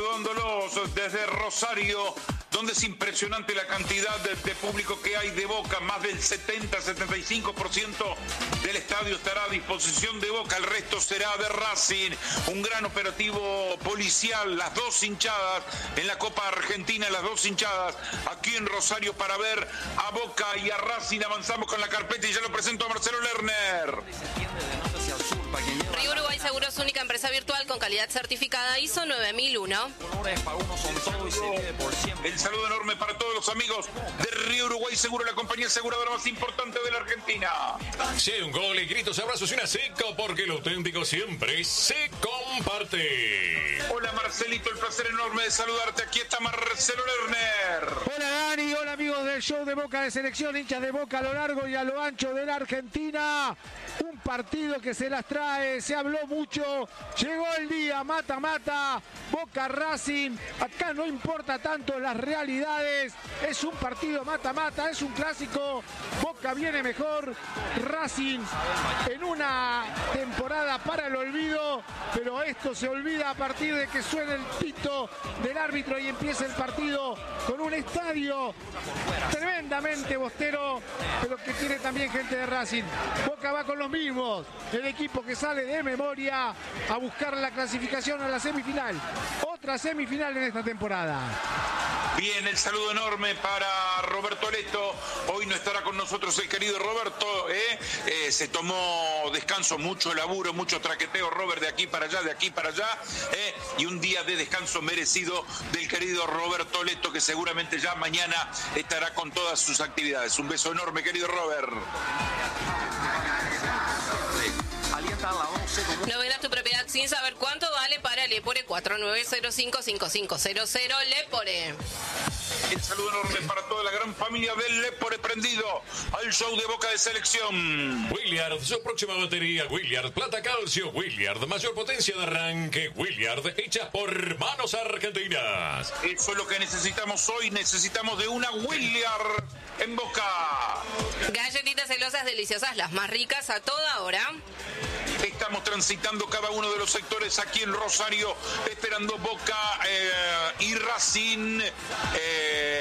saludándolos desde Rosario, donde es impresionante la cantidad de público que hay de Boca. Más del 70-75% del estadio estará a disposición de Boca, el resto será de Racing. Un gran operativo policial, las dos hinchadas en la Copa Argentina, las dos hinchadas aquí en Rosario para ver a Boca y a Racing. Avanzamos con la carpeta y ya lo presento a Marcelo Lerner. Río Uruguay Seguros, única empresa virtual con calidad certificada ISO 9001. El saludo enorme para todos los amigos de Río Uruguay Seguro, la compañía aseguradora más importante de la Argentina. Sí, un gol y gritos, abrazos y una seco, porque lo auténtico siempre se comparte. Hola Marcelito, el placer enorme de saludarte. Aquí está Marcelo Lerner. Hola Dani, hola amigos del show de Boca de Selección, hinchas de Boca a lo largo y a lo ancho de la Argentina. Un partido que se las trae, se habló mucho, llegó el día, mata-mata, Boca Racing, acá no importa tanto las realidades, es un partido mata-mata, es un clásico, Boca viene mejor, Racing en una temporada para el olvido, pero esto se olvida a partir de que suene el pito del árbitro y empieza el partido con un estadio tremendamente bostero, pero que tiene también gente de Racing. Boca va con los mismos, el equipo que sale de memoria a buscar la clasificación a la semifinal, otra semifinal en esta temporada. Bien, el saludo enorme para Roberto Leto. Hoy no estará con nosotros el querido Roberto, se tomó descanso, mucho laburo, mucho traqueteo, Robert, de aquí para allá, y un día de descanso merecido del querido Roberto Leto, que seguramente ya mañana estará con todas sus actividades. Un beso enorme, querido Robert. No vendas tu propiedad sin saber cuánto vale para Lepore 4905-5500 Lepore. El saludo enorme para toda la gran familia del Lepore prendido al show de Boca de Selección. Williard, su próxima batería, Williard, plata calcio, Williard, mayor potencia de arranque, Williard, hecha por manos argentinas. Eso es lo que necesitamos hoy, necesitamos de una Williard en Boca. Galletitas celosas deliciosas, las más ricas a toda hora. Estamos transitando cada uno de los sectores aquí en Rosario, esperando Boca y Racing.